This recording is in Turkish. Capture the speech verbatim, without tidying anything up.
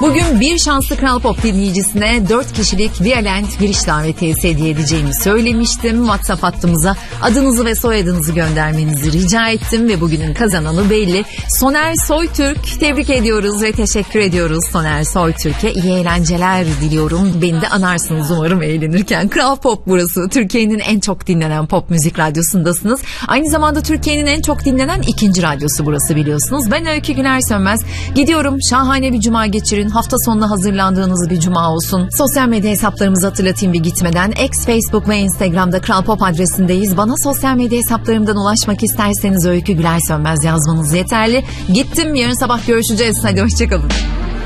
Bugün bir şanslı Kral Pop dinleyicisine dört kişilik Violent giriş davetiyesi hediye edeceğimi söylemiştim. WhatsApp hattımıza adınızı ve soyadınızı göndermenizi rica ettim ve bugünün kazananı belli. Soner Soytürk, tebrik ediyoruz ve teşekkür ediyoruz Soner Soytürk'e. İyi eğlenceler diliyorum. Beni de anarsınız umarım eğlenirken. Kral Pop burası. Türkiye'nin en çok dinlenen pop müzik radyosundasınız. Aynı zamanda Türkiye'nin en çok dinlenen ikinci radyosu burası, biliyorsunuz. Ben Öykü Güler Sönmez. Gidiyorum. Şahane bir cuma geçirin. Hafta sonuna hazırlandığınız bir cuma olsun. Sosyal medya hesaplarımızı hatırlatayım bir gitmeden. X, Facebook ve Instagram'da Kral Pop adresindeyiz. Bana sosyal medya hesaplarımdan ulaşmak isterseniz Öykü Güler Sönmez yazmanız yeterli. Gittim. Yarın sabah görüşeceğiz. Hadi hoşçakalın.